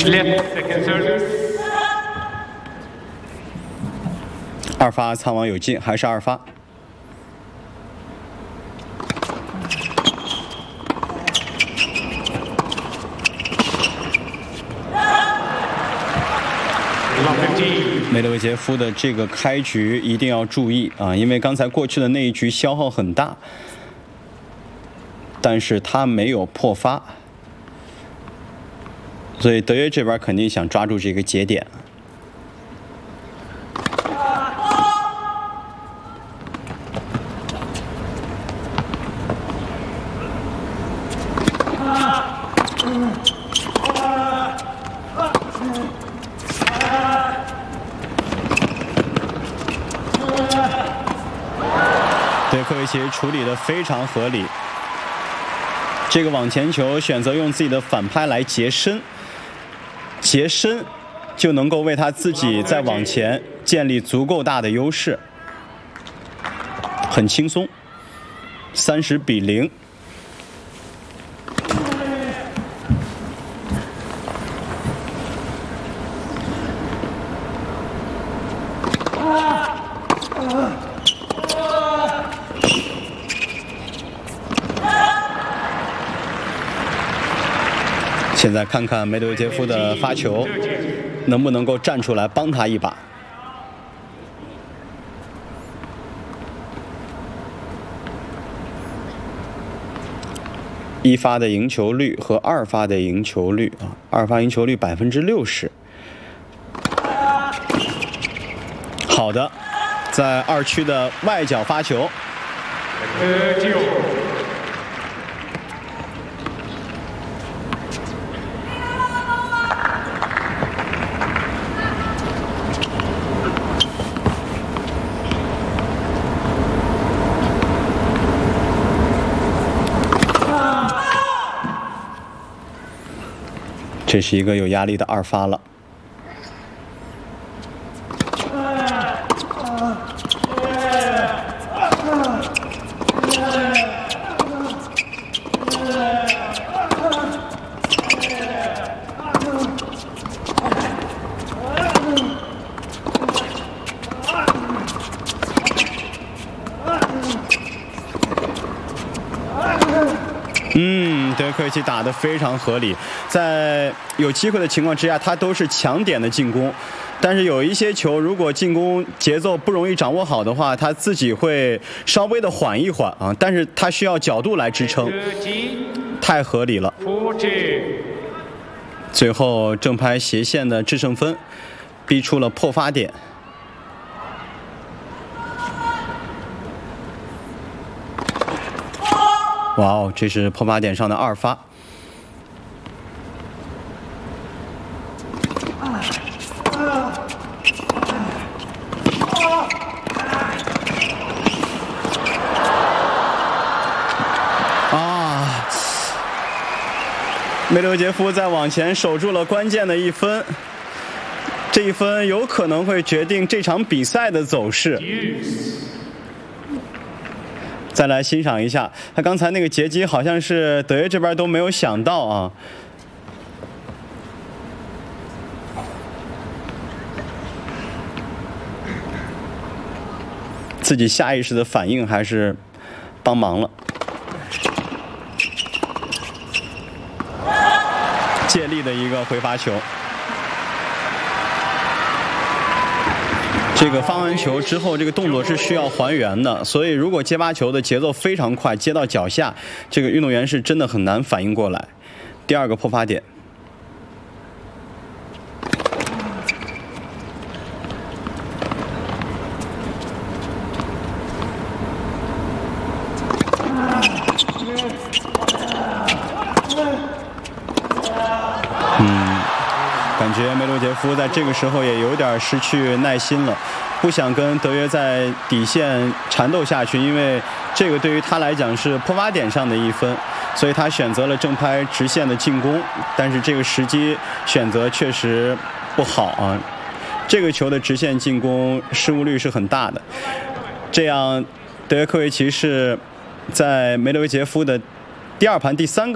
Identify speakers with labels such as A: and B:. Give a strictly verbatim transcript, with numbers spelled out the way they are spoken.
A: 二发苍王有进，还是二发。梅德韦杰夫的这个开局一定要注意啊，因为刚才过去的那一局消耗很大，但是他没有破发，所以德约这边肯定想抓住这个节点。对，科维奇处理得非常合理。这个网前球选择用自己的反拍来截身，截身就能够为他自己在网前建立足够大的优势，很轻松，三十比零。现在看看梅德韦杰夫的发球能不能够站出来帮他一把。一发的赢球率和二发的赢球率啊，二发赢球率百分之六十。好的，在二区的外角发球。这是一个有压力的二发了。嗯，德约科维奇打得非常合理，在有机会的情况之下，他都是强点的进攻。但是有一些球，如果进攻节奏不容易掌握好的话，他自己会稍微的缓一缓啊。但是他需要角度来支撑，太合理了。最后正拍斜线的制胜分，逼出了破发点。哇哦，这是破发点上的二发。啊，梅德韦杰夫在网前守住了关键的一分，这一分有可能会决定这场比赛的走势。再来欣赏一下，他刚才那个截击好像是德约这边都没有想到啊。自己下意识的反应还是帮忙了。借力的一个回发球。这个发完球之后，这个动作是需要还原的，所以如果接发球的节奏非常快，接到脚下，这个运动员是真的很难反应过来。第二个破发点。嗯。感觉梅德韦杰夫在这个时候也有点失去耐心了，不想跟德约在底线缠斗下去，因为这个对于他来讲是破发点上的一分，所以他选择了正拍直线的进攻，但是这个时机选择确实不好啊。这个球的直线进攻失误率是很大的，这样德约科维奇是在梅德韦杰夫的第二盘第三个。